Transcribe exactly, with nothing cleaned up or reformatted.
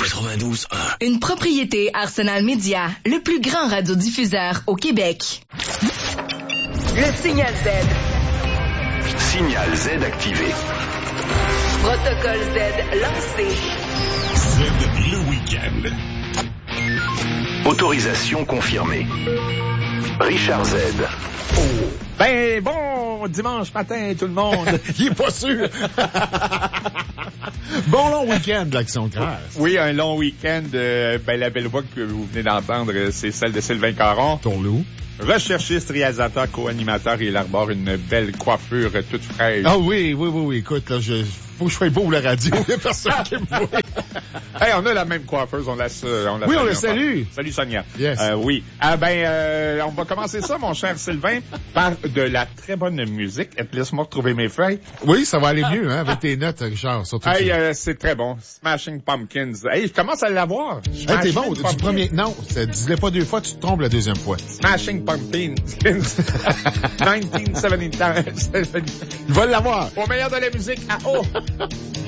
quatre-vingt-douze un. Une propriété Arsenal Média, le plus grand radiodiffuseur au Québec. Le signal Z. Signal Z activé. Protocole Z lancé. Z le week-end. Autorisation confirmée. Richard Z. Oh. Ben bon dimanche matin tout le monde. Il est pas sûr. Bon long week-end de l'Action de grâce. Oui, un long week-end. Euh, ben la belle voix que vous venez d'entendre, c'est celle de Sylvain Caron. Tourlou. Recherchiste, réalisateur, co-animateur, il arbore une belle coiffure toute fraîche. Ah oui, oui, oui, oui. Écoute, là, je, faut que je sois beau la radio. Il y a personne qui me voit. Hey, on a la même coiffeuse, on la, on la Oui, on salue, la salue. Salut Sonia. Yes. Euh, oui. Ah ben, euh, on va commencer ça, mon cher Sylvain, par de la très bonne musique. Et puis laisse-moi retrouver mes feuilles. Oui, ça va aller mieux, hein, avec tes notes, Richard. Surtout Hey, euh, c'est très bon. Smashing Pumpkins. Hey, je commence à l'avoir. Hey, t'es bon. Du Pumpkins. premier, non, dis-le pas deux fois, tu te trompes la deuxième fois. Smashing Pumpkins. dix-neuf soixante-dix. Il va l'avoir. Au meilleur de la musique à haut.